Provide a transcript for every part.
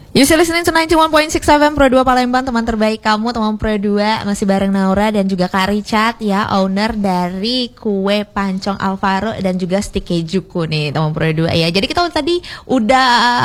You still listening to 91.6 FM Pro 2 Palembang, teman terbaik kamu, teman Pro 2. Masih bareng Naura dan juga Kak Richard ya, owner dari Kue Pancong Alvaro dan juga Stick Kejuku nih, teman Pro 2 ya. Jadi kita tadi udah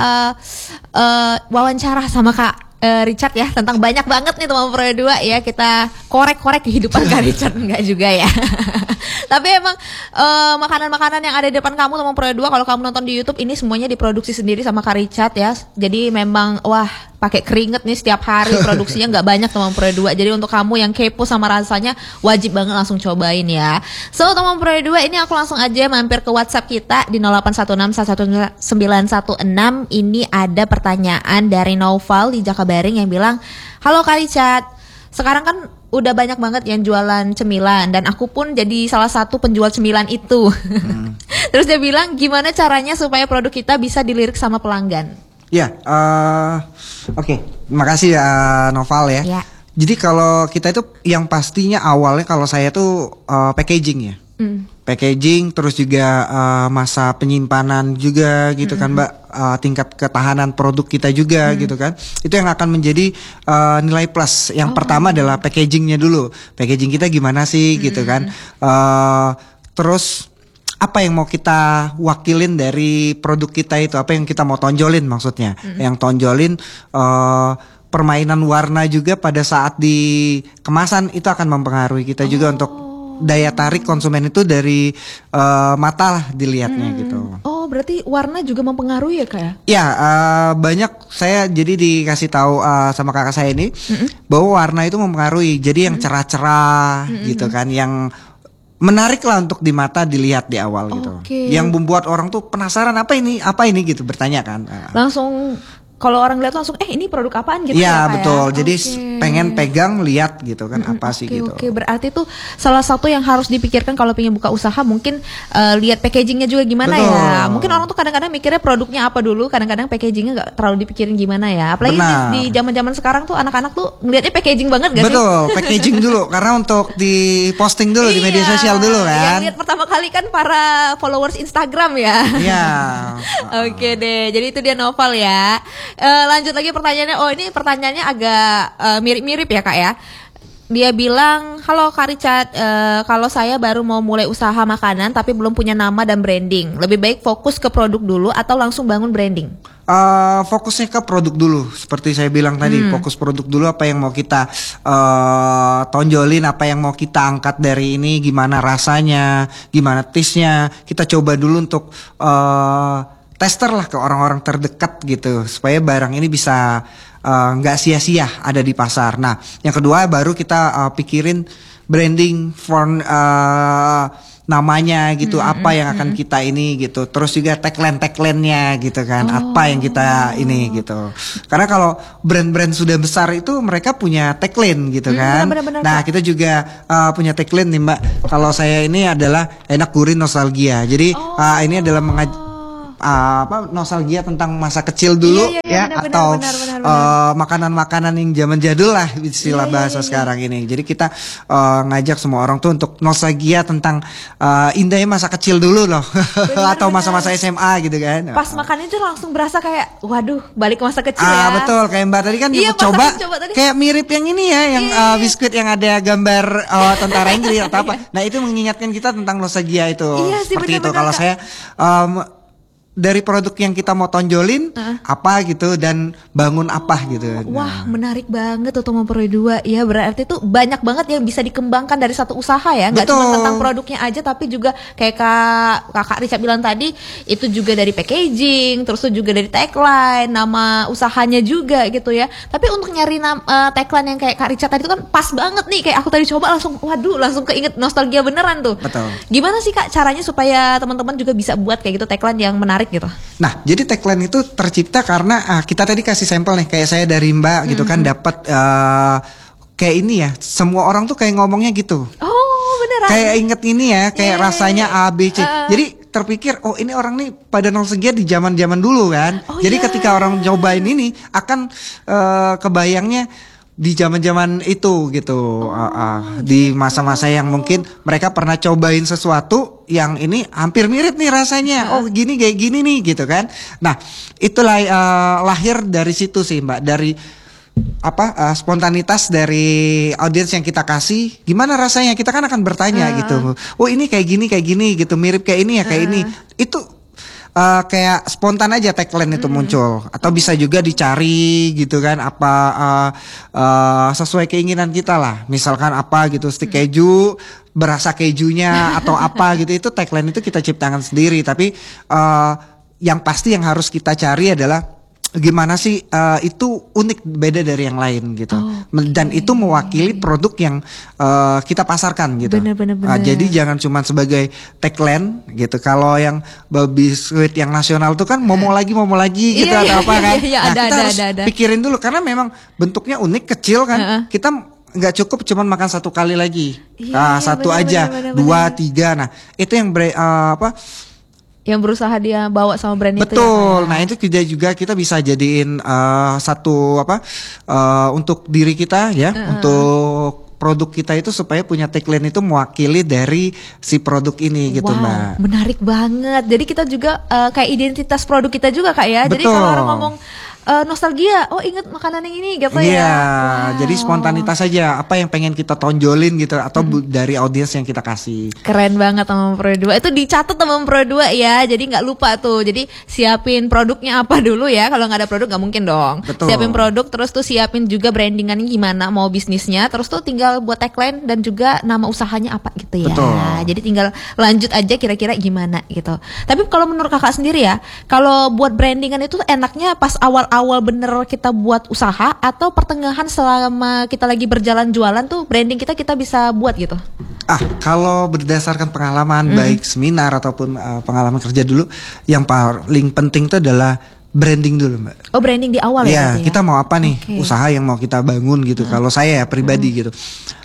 wawancara sama Kak Richard ya, tentang banyak banget nih teman Pro 2 ya. Kita korek-korek kehidupan Kak Richard, enggak juga ya. Tapi emang makanan-makanan yang ada di depan kamu teman Pro 2, kalau kamu nonton di YouTube, ini semuanya diproduksi sendiri sama Kak Richard ya. Jadi memang wah, pakai keringet nih setiap hari, produksinya nggak banyak teman Pro 2. Jadi untuk kamu yang kepo sama rasanya, wajib banget langsung cobain ya. So teman Pro 2, ini aku langsung aja mampir ke WhatsApp kita di 0816111916. Ini ada pertanyaan dari Noval di Jakabaring yang bilang, "Halo Kak Richard, sekarang kan udah banyak banget yang jualan cemilan dan aku pun jadi salah satu penjual cemilan itu." Terus dia bilang, gimana caranya supaya produk kita bisa dilirik sama pelanggan? Ya, oke. Makasih ya Noval ya. Jadi kalau kita itu yang pastinya awalnya kalau saya tuh packaging ya. Packaging, terus juga masa penyimpanan juga gitu kan Mbak, tingkat ketahanan produk kita juga gitu kan. Itu yang akan menjadi nilai plus. Yang pertama adalah packagingnya dulu. Packaging kita gimana sih gitu kan. Terus apa yang mau kita wakilin dari produk kita itu, apa yang kita mau tonjolin maksudnya. Yang tonjolin permainan warna juga pada saat di kemasan itu akan mempengaruhi kita juga untuk daya tarik konsumen itu dari mata lah dilihatnya gitu. Oh, berarti warna juga mempengaruhi ya Kak ya? Ya, banyak saya jadi dikasih tahu sama kakak saya ini bahwa warna itu mempengaruhi. Jadi yang cerah-cerah gitu kan, yang menarik lah untuk di mata dilihat di awal gitu. Yang membuat orang tuh penasaran apa ini gitu, bertanya kan. Langsung kalau orang lihat langsung ini produk apaan gitu ya? Ya betul. Jadi pengen pegang lihat gitu kan apa sih gitu. Oke, berarti tuh salah satu yang harus dipikirkan kalau pengen buka usaha, mungkin lihat packagingnya juga gimana ya. Mungkin orang tuh kadang-kadang mikirnya produknya apa dulu, kadang-kadang packagingnya nggak terlalu dipikirin gimana ya. Apalagi di zaman-zaman sekarang tuh anak-anak tuh ngelihatnya packaging banget gak sih? Betul, packaging dulu karena untuk di posting dulu di media sosial dulu kan. Yang lihat pertama kali kan para followers Instagram ya. Iya. Oke deh, jadi itu dia Noval ya. Lanjut lagi pertanyaannya. Oh, ini pertanyaannya agak mirip-mirip ya Kak ya. Dia bilang, "Halo Kak Richard, kalau saya baru mau mulai usaha makanan tapi belum punya nama dan branding, lebih baik fokus ke produk dulu atau langsung bangun branding?" Fokusnya ke produk dulu, seperti saya bilang tadi, fokus produk dulu, apa yang mau kita tonjolin, apa yang mau kita angkat dari ini, gimana rasanya, gimana taste-nya, kita coba dulu untuk tester lah ke orang-orang terdekat gitu, supaya barang ini bisa nggak sia-sia ada di pasar. Nah, yang kedua baru kita pikirin branding for namanya gitu, apa yang akan kita ini gitu. Terus juga tagline-nya gitu kan, apa yang kita ini gitu. Karena kalau brand-brand sudah besar itu mereka punya tagline gitu kan. Bener-bener, nah, kita juga punya tagline nih Mbak. Kalau saya ini adalah enak gurih nostalgia. Jadi ini adalah nostalgia tentang masa kecil dulu atau makanan-makanan yang zaman jadul lah istilah bahasa sekarang ini. Jadi kita ngajak semua orang tuh untuk nostalgia tentang indahnya masa kecil dulu loh. Atau masa-masa SMA gitu kan. Pas makan itu langsung berasa kayak waduh, balik ke masa kecil ya. Betul, kayak Mbak tadi kan coba kayak mirip yang ini ya, yang biskuit yang ada gambar tentara Inggris atau apa. Nah, itu mengingatkan kita tentang nostalgia itu. Seperti itu kalau saya dari produk yang kita mau tonjolin apa gitu dan bangun apa gitu. Wah, menarik banget tuh teman Pro 2 ya. Berarti tuh banyak banget yang bisa dikembangkan dari satu usaha ya. Nggak cuma tentang produknya aja, tapi juga kayak Kakak Richard bilang tadi, itu juga dari packaging, terus juga dari tagline, nama usahanya juga gitu ya. Tapi untuk nyari tagline yang kayak Kak Richard tadi itu kan pas banget nih. Kayak aku tadi coba langsung keinget nostalgia beneran tuh. Betul. Gimana sih Kak caranya supaya teman-teman juga bisa buat kayak gitu tagline yang menarik gitu? Nah, jadi tagline itu tercipta karena kita tadi kasih sampel nih, kayak saya dari Mbak gitu kan, dapat kayak ini ya, semua orang tuh kayak ngomongnya gitu. Oh, beneran? Kayak inget ini ya, kayak rasanya A, B, C. Jadi terpikir, oh ini orang nih pada nostalgia di zaman-zaman dulu kan. Jadi ketika orang cobain ini akan kebayangnya di zaman-zaman itu gitu, di masa-masa yang mungkin mereka pernah cobain sesuatu yang ini hampir mirip nih rasanya, oh gini kayak gini nih gitu kan. Nah itulah lahir dari situ sih Mbak, dari spontanitas dari audiens yang kita kasih, gimana rasanya, kita kan akan bertanya gitu, oh ini kayak gini gitu, mirip kayak ini ya kayak ini, itu kayak spontan aja tagline itu muncul, atau bisa juga dicari gitu kan, sesuai keinginan kita lah, misalkan apa gitu, stik keju berasa kejunya atau apa gitu, itu tagline itu kita ciptakan sendiri. Tapi yang pasti yang harus kita cari adalah gimana sih itu unik, beda dari yang lain gitu, dan itu mewakili produk yang kita pasarkan gitu. Bener. Jadi jangan cuma sebagai tagline gitu. Kalau yang biskuit yang nasional tuh kan mau lagi gitu atau apa kan. Kita harus pikirin dulu, karena memang bentuknya unik, kecil kan. Kita nggak cukup cuman makan satu kali lagi, satu aja, dua, tiga. Nah itu yang yang berusaha dia bawa sama brand itu. Betul. Nah itu kita bisa jadiin satu untuk diri kita ya, untuk produk kita itu, supaya punya tagline itu mewakili dari si produk ini gitu Mbak. Menarik banget. Jadi kita juga kayak identitas produk kita juga Kak ya. Betul. Jadi kalau orang ngomong nostalgia, oh inget makanan yang ini gitu ya. Iya, jadi spontanitas aja, apa yang pengen kita tonjolin gitu, atau dari audiens yang kita kasih. Keren banget sama Pro 2. Itu dicatat sama Pro 2 ya. Jadi nggak lupa tuh. Jadi siapin produknya apa dulu ya. Kalau nggak ada produk nggak mungkin dong. Betul. Siapin produk, terus tuh siapin juga brandingannya gimana, mau bisnisnya. Terus tuh tinggal buat tagline dan juga nama usahanya apa gitu ya. Betul. Jadi tinggal lanjut aja kira-kira gimana gitu. Tapi kalau menurut kakak sendiri ya, kalau buat brandingan itu enaknya pas awal bener kita buat usaha, atau pertengahan selama kita lagi berjalan jualan tuh branding kita bisa buat gitu? Kalau berdasarkan pengalaman baik seminar ataupun pengalaman kerja dulu, yang paling penting itu adalah branding dulu Mbak. Oh branding di awal ya? Kita mau apa nih, usaha yang mau kita bangun gitu. Kalau saya ya pribadi gitu,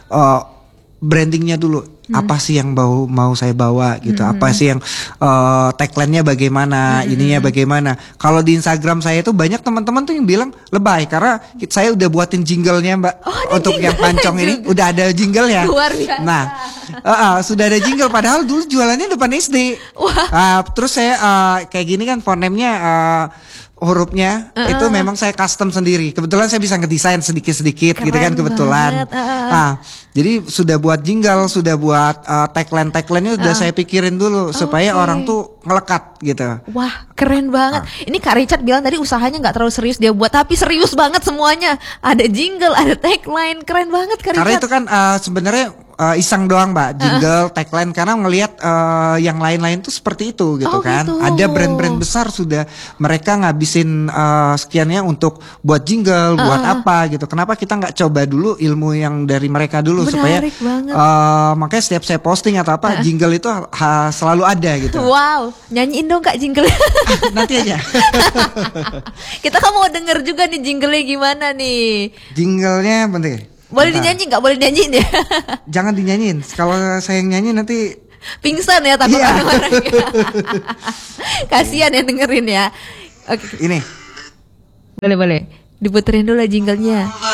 brandingnya dulu, apa sih yang mau saya bawa gitu, apa sih yang tagline-nya bagaimana, ininya bagaimana. Kalau di Instagram saya itu banyak teman-teman tuh yang bilang lebay, karena saya udah buatin jingle-nya Mbak, untuk yang pancong ini udah ada jingle ya. Luar biasa. Nah sudah ada jingle, padahal dulu jualannya depan SD. Terus saya kayak gini kan, fontemnya hurufnya itu memang saya custom sendiri. Kebetulan saya bisa ngedesain sedikit-sedikit gitu kan, kebetulan. Jadi sudah buat jingle, sudah buat tagline-nya udah saya pikirin dulu, supaya orang tuh ngelekat gitu. Wah keren banget. Ini Kak Richard bilang tadi usahanya nggak terlalu serius dia buat, tapi serius banget semuanya. Ada jingle, ada tagline, keren banget Kak Richard. Karena itu kan sebenarnya iseng doang Mbak, jingle, tagline, karena ngelihat yang lain-lain tuh seperti itu gitu kan. Gitu. Ada brand-brand besar sudah mereka ngabisin sekiannya untuk buat jingle, buat apa gitu. Kenapa kita nggak coba dulu ilmu yang dari mereka dulu? Menarik supaya banget. Makanya setiap saya posting atau apa, jingle itu selalu ada gitu. Wow, nyanyiin dong Kak jingle. Nanti aja. Kita kan mau denger juga nih jingle-nya gimana nih. Jinglenya bentar. Boleh dinyanyi nggak? Boleh dinyanyiin ya? Jangan dinyanyiin. Kalau saya yang nyanyi nanti pingsan ya takut orang-orang. Kasihan ya dengerin ya. Oke. Ini. Boleh. Diputerin dulu jinglenya.